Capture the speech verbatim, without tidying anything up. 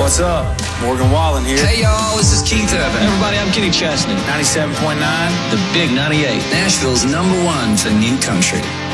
what's up? Morgan Wallen here. Hey, y'all, this is Keith Urban. Everybody, I'm Kenny Chesney. ninety-seven point nine. The Big ninety-eight. Nashville's number one for new country.